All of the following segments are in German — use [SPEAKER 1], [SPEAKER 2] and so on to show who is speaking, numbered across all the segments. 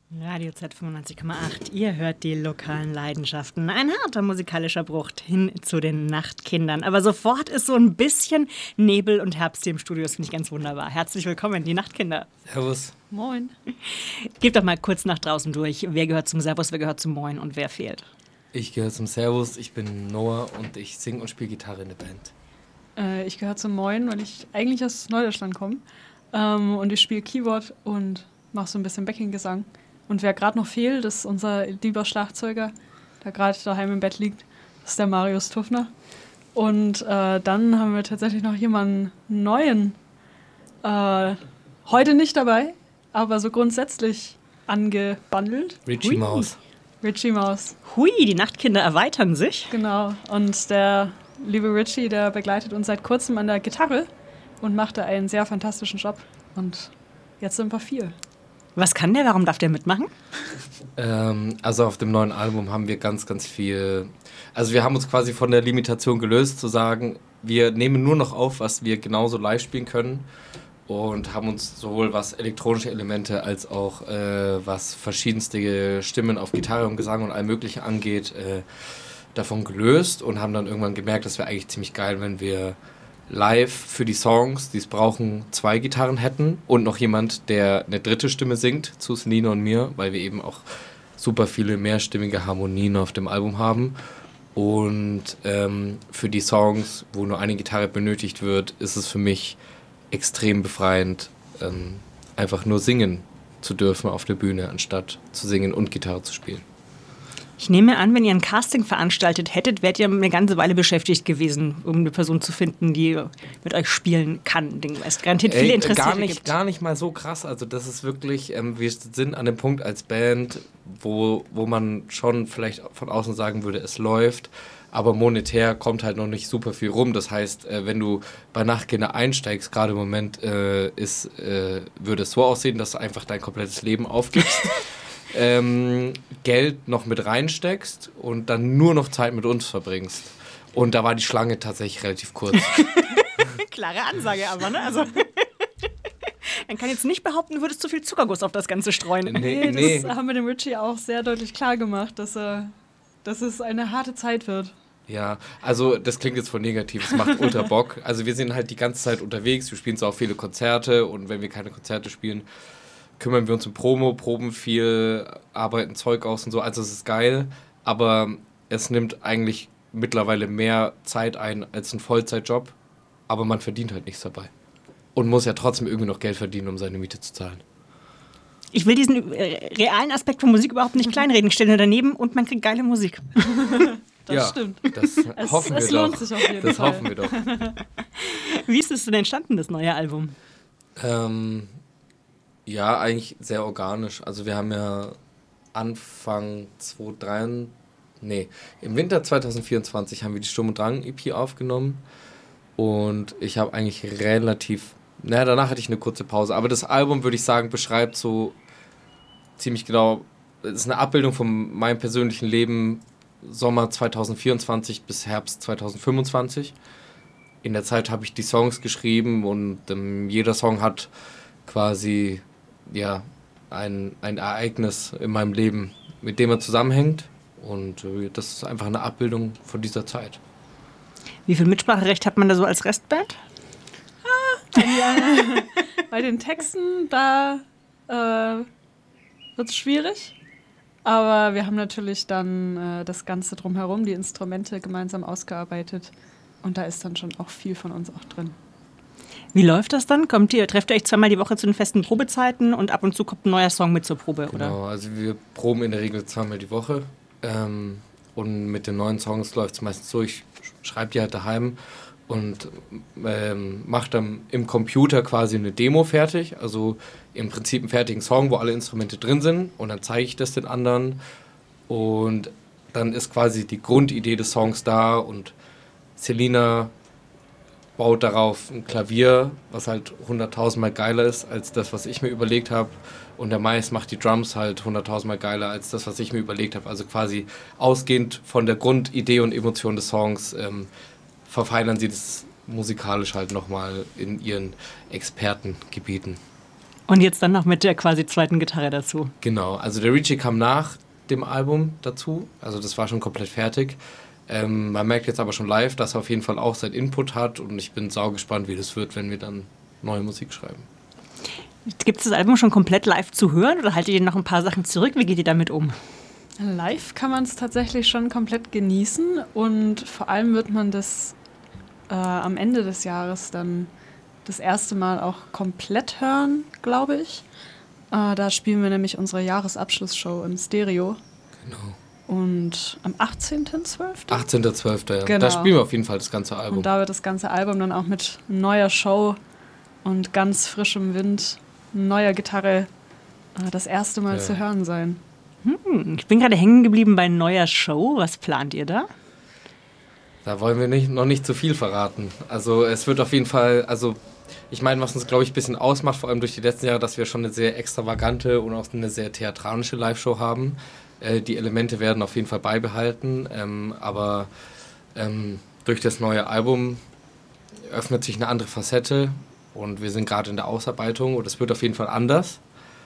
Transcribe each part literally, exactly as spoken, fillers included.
[SPEAKER 1] Radio Z fünfundneunzig Komma acht, ihr hört die lokalen Leidenschaften. Ein harter musikalischer Bruch hin zu den Nachtkindern. Aber sofort ist so ein bisschen Nebel und Herbst hier im Studio. Das finde ich ganz wunderbar. Herzlich willkommen, die Nachtkinder.
[SPEAKER 2] Servus.
[SPEAKER 3] Moin.
[SPEAKER 1] Gebt doch mal kurz nach draußen durch. Wer gehört zum Servus, wer gehört zum Moin und wer fehlt?
[SPEAKER 2] Ich gehöre zum Servus, ich bin Noah und ich singe und spiele Gitarre in der Band.
[SPEAKER 3] Äh, ich gehöre zum Moin, weil ich eigentlich aus Norddeutschland komme. Ähm, und ich spiele Keyboard und mache so ein bisschen Backing-Gesang. Und wer gerade noch fehlt, ist unser lieber Schlagzeuger, der gerade daheim im Bett liegt. Das ist der Marius Tuffner. Und äh, dann haben wir tatsächlich noch jemanden neuen. Äh, heute nicht dabei, aber so grundsätzlich angebandelt.
[SPEAKER 2] Richie Maus.
[SPEAKER 3] Richie Maus.
[SPEAKER 1] Hui, die Nachtkinder erweitern sich.
[SPEAKER 3] Genau. Und der liebe Richie, der begleitet uns seit kurzem an der Gitarre und macht da einen sehr fantastischen Job. Und jetzt sind wir vier.
[SPEAKER 1] Was kann der? Warum darf der mitmachen?
[SPEAKER 2] Ähm, also auf dem neuen Album haben wir ganz, ganz viel... Also wir haben uns quasi von der Limitation gelöst, zu sagen, wir nehmen nur noch auf, was wir genauso live spielen können. Und haben uns sowohl was elektronische Elemente als auch äh, was verschiedenste Stimmen auf Gitarre und Gesang und allem Möglichen angeht, äh, davon gelöst. Und haben dann irgendwann gemerkt, das wäre eigentlich ziemlich geil, wenn wir live für die Songs, die es brauchen, zwei Gitarren hätten und noch jemand, der eine dritte Stimme singt zu Selina und mir, weil wir eben auch super viele mehrstimmige Harmonien auf dem Album haben. Und ähm, für die Songs, wo nur eine Gitarre benötigt wird, ist es für mich extrem befreiend, ähm, einfach nur singen zu dürfen auf der Bühne, anstatt zu singen und Gitarre zu spielen.
[SPEAKER 1] Ich nehme an, wenn ihr ein Casting veranstaltet hättet, wärt ihr eine ganze Weile beschäftigt gewesen, um eine Person zu finden, die mit euch spielen kann. Es garantiert viele Interessierte
[SPEAKER 2] gar nicht,
[SPEAKER 1] gibt.
[SPEAKER 2] Gar nicht mal so krass. Also das ist wirklich, ähm, wir sind an dem Punkt als Band, wo, wo man schon vielleicht von außen sagen würde, es läuft, aber monetär kommt halt noch nicht super viel rum. Das heißt, äh, wenn du bei Nachtkinder einsteigst, gerade im Moment, äh, ist, äh, würde es so aussehen, dass du einfach dein komplettes Leben aufgibst. Ähm, Geld noch mit reinsteckst und dann nur noch Zeit mit uns verbringst. Und da war die Schlange tatsächlich relativ kurz.
[SPEAKER 1] Klare Ansage aber, ne? Also, man kann jetzt nicht behaupten, du würdest zu viel Zuckerguss auf das Ganze streuen.
[SPEAKER 2] Nee,
[SPEAKER 3] nee, das haben wir dem Richie auch sehr deutlich klar gemacht, dass, äh, dass es eine harte Zeit wird.
[SPEAKER 2] Ja, also das klingt jetzt voll negativ, es macht ultra Bock. Also wir sind halt die ganze Zeit unterwegs, wir spielen so auch viele Konzerte und wenn wir keine Konzerte spielen, kümmern wir uns um Promo, proben viel, arbeiten Zeug aus und so, also es ist geil, aber es nimmt eigentlich mittlerweile mehr Zeit ein als ein Vollzeitjob, aber man verdient halt nichts dabei und muss ja trotzdem irgendwie noch Geld verdienen, um seine Miete zu zahlen.
[SPEAKER 1] Ich will diesen äh, realen Aspekt von Musik überhaupt nicht kleinreden, ich stelle nur daneben und man kriegt geile Musik.
[SPEAKER 3] Das
[SPEAKER 2] ja,
[SPEAKER 3] stimmt.
[SPEAKER 2] Das
[SPEAKER 3] es,
[SPEAKER 2] hoffen
[SPEAKER 3] es
[SPEAKER 2] wir
[SPEAKER 3] lohnt
[SPEAKER 2] doch.
[SPEAKER 3] sich auf jeden
[SPEAKER 2] das
[SPEAKER 3] Fall.
[SPEAKER 2] hoffen wir doch.
[SPEAKER 1] Wie ist es denn entstanden, das neue Album?
[SPEAKER 2] Ähm... Ja, eigentlich sehr organisch. Also wir haben ja Anfang zweitausenddrei, nee, im Winter zwanzig vierundzwanzig haben wir die Sturm- und Drang-E P aufgenommen und ich habe eigentlich relativ, naja, danach hatte ich eine kurze Pause, aber das Album, würde ich sagen, beschreibt so ziemlich genau, es ist eine Abbildung von meinem persönlichen Leben Sommer zwanzig vierundzwanzig bis Herbst zwanzig fünfundzwanzig. In der Zeit habe ich die Songs geschrieben und ähm, jeder Song hat quasi ja, ein, ein Ereignis in meinem Leben, mit dem er zusammenhängt. Und äh, das ist einfach eine Abbildung von dieser Zeit.
[SPEAKER 1] Wie viel Mitspracherecht hat man da so als Restband?
[SPEAKER 3] Ah, ja. Bei den Texten, da äh, wird es schwierig. Aber wir haben natürlich dann äh, das Ganze drumherum, die Instrumente gemeinsam ausgearbeitet. Und da ist dann schon auch viel von uns auch drin.
[SPEAKER 1] Wie läuft das dann? Kommt ihr, trefft ihr euch zweimal die Woche zu den festen Probezeiten und ab und zu kommt ein neuer Song mit zur Probe, oder?
[SPEAKER 2] Genau, also wir proben in der Regel zweimal die Woche. Ähm, und mit den neuen Songs läuft es meistens so, ich schreibe die halt daheim und ähm, mache dann im Computer quasi eine Demo fertig. Also im Prinzip einen fertigen Song, wo alle Instrumente drin sind. Und dann zeige ich das den anderen. Und dann ist quasi die Grundidee des Songs da und Selina baut darauf ein Klavier, was halt hunderttausendmal geiler ist als das, was ich mir überlegt habe. Und der Mais macht die Drums halt hunderttausendmal geiler als das, was ich mir überlegt habe. Also quasi ausgehend von der Grundidee und Emotion des Songs ähm, verfeinern sie das musikalisch halt nochmal in ihren Expertengebieten.
[SPEAKER 1] Und jetzt dann noch mit der quasi zweiten Gitarre dazu.
[SPEAKER 2] Genau, also der Ricci kam nach dem Album dazu, also das war schon komplett fertig. Ähm, man merkt jetzt aber schon live, dass er auf jeden Fall auch seinen Input hat und ich bin saugespannt, wie das wird, wenn wir dann neue Musik schreiben.
[SPEAKER 1] Gibt es das Album schon komplett live zu hören oder haltet ihr noch ein paar Sachen zurück? Wie geht ihr damit um?
[SPEAKER 3] Live kann man es tatsächlich schon komplett genießen und vor allem wird man das äh, am Ende des Jahres dann das erste Mal auch komplett hören, glaube ich. Äh, da spielen wir nämlich unsere Jahresabschlussshow im Stereo.
[SPEAKER 2] Genau.
[SPEAKER 3] Und am achtzehnten zwölften
[SPEAKER 2] achtzehnten zwölften ja.
[SPEAKER 3] Genau.
[SPEAKER 2] Da spielen wir auf jeden Fall das ganze Album.
[SPEAKER 3] Und da wird das ganze Album dann auch mit neuer Show und ganz frischem Wind, neuer Gitarre äh, das erste Mal
[SPEAKER 2] Ja.
[SPEAKER 3] zu hören sein.
[SPEAKER 1] Hm, ich bin gerade hängen geblieben bei neuer Show. Was plant ihr da?
[SPEAKER 2] Da wollen wir nicht, noch nicht zu viel verraten. Also es wird auf jeden Fall, also ich meine, was uns, glaube ich, ein bisschen ausmacht, vor allem durch die letzten Jahre, dass wir schon eine sehr extravagante und auch eine sehr theatralische Live-Show haben. Äh, die Elemente werden auf jeden Fall beibehalten, ähm, aber ähm, durch das neue Album öffnet sich eine andere Facette und wir sind gerade in der Ausarbeitung und es wird auf jeden Fall anders.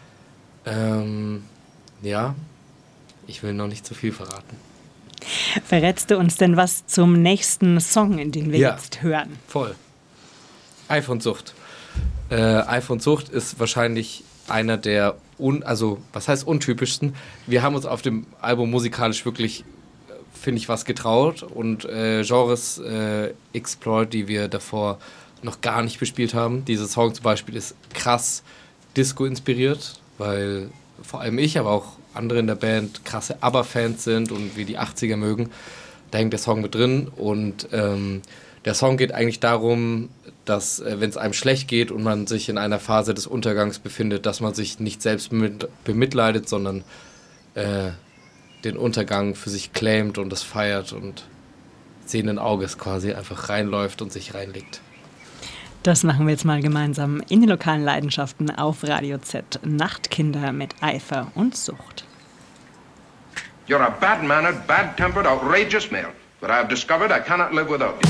[SPEAKER 2] Ähm, ja, ich will noch nicht zu viel verraten.
[SPEAKER 1] Verrätst du uns denn was zum nächsten Song, in den wir
[SPEAKER 2] Ja.
[SPEAKER 1] jetzt hören?
[SPEAKER 2] Voll. iPhone-Sucht. Äh, iPhone-Sucht ist wahrscheinlich einer der, un, also was heißt untypischsten. Wir haben uns auf dem Album musikalisch wirklich, finde ich, was getraut und äh, Genres äh, explored, die wir davor noch gar nicht bespielt haben. Dieser Song zum Beispiel ist krass Disco-inspiriert, weil vor allem ich, aber auch andere in der Band krasse ABBA-Fans sind und wir die achtziger mögen. Da hängt der Song mit drin und ähm, der Song geht eigentlich darum, dass, äh, wenn es einem schlecht geht und man sich in einer Phase des Untergangs befindet, dass man sich nicht selbst bemit- bemitleidet, sondern äh, den Untergang für sich claimt und das feiert und sehenden Auges quasi einfach reinläuft und sich reinlegt.
[SPEAKER 1] Das machen wir jetzt mal gemeinsam in den lokalen Leidenschaften auf Radio Z. Nachtkinder mit Eifer und Sucht.
[SPEAKER 4] You're a bad-mannered, bad-tempered, outrageous male, but I have discovered I cannot live without you.